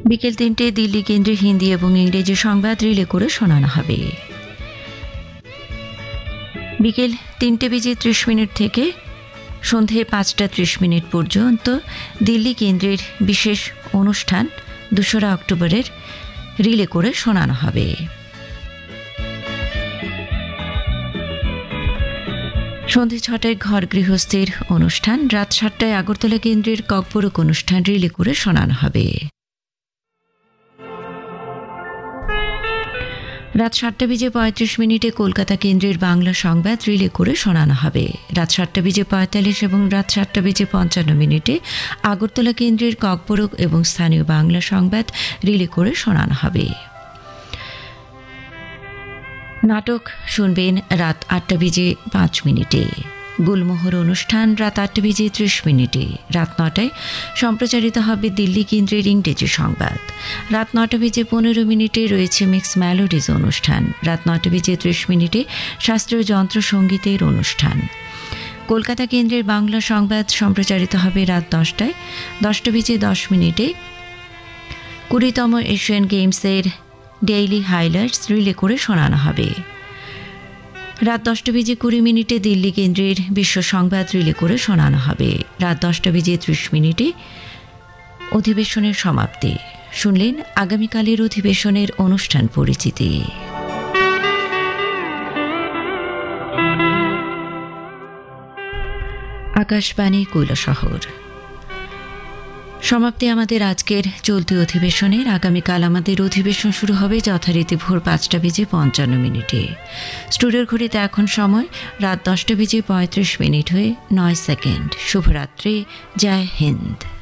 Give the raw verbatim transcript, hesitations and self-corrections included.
বিকেল তিনটে দিল্লি কেন্দ্রে হিন্দি এবং ইংরেজি সংবাদ রিলে করে শোনানো হবে। বিকেল তিনটে বেজে ত্রিশ মিনিট থেকে সন্ধে পাঁচটা ত্রিশ মিনিট পর্যন্ত দিল্লি কেন্দ্রের বিশেষ অনুষ্ঠান দোসরা অক্টোবরের রিলে করে শোনানো হবে। সন্ধে ছটায় ঘর গৃহস্থের অনুষ্ঠান, রাত সাতটায় আগরতলা কেন্দ্রের ককবরক অনুষ্ঠান রিলে করে শোনানো হবে। রাত সাতটা বেজে পঁয়ত্রিশ মিনিটে কলকাতা কেন্দ্রের বাংলা সংবাদ রিলে করে শোনানো হবে। রাত সাতটা বেজে পঁয়তাল্লিশ এবং রাত সাতটা বেজে পঞ্চান্ন মিনিটে আগরতলা কেন্দ্রের ককবরক এবং স্থানীয় বাংলা সংবাদ রিলে করে শোনানো হবে। নাটক শুনবেন রাত আটটা বেজে পাঁচ মিনিটে। গুলমোহর অনুষ্ঠান রাত আটটা বেজে ত্রিশ মিনিটে। রাত নটায় সম্প্রচারিত হবে দিল্লি কেন্দ্রের ইংরেজি সংবাদ। রাত নটা বেজে পনেরো মিনিটে রয়েছে মিক্স মেলোডিজ অনুষ্ঠান। রাত নটা বেজে ত্রিশ মিনিটে শাস্ত্রীয় যন্ত্রসঙ্গীতের অনুষ্ঠান। কলকাতা কেন্দ্রের বাংলা সংবাদ সম্প্রচারিত হবে রাত দশটায়। দশটা বেজে দশ মিনিটে কুড়িতম এশিয়ান গেমসের ডেইলি হাইলাইটস রিলে করে শোনানো হবে। রাত দশটা বেজে কুড়ি মিনিটে দিল্লি কেন্দ্রের বিশ্ব সংবাদ রিলে করে শোনানো হবে। রাত দশটা বেজে ত্রিশ মিনিটে অধিবেশনের সমাপ্তি। শুনলেন আগামীকালের অধিবেশনের অনুষ্ঠান পরিচিতি। আকাশবাণী কৈলাসহর। সমাপ্তি আমাদের আজকের চলতি অধিবেশনের। আগামীকাল আমাদের অধিবেশন শুরু হবে যথারীতি ভোর পাঁচটা বেজে পঞ্চান্ন মিনিটে। স্টুডিওর ঘড়িতে এখন সময় রাত দশটা বেজে পঁয়ত্রিশ মিনিট হয়ে নয় সেকেন্ড। শুভরাত্রি, জয় হিন্দ।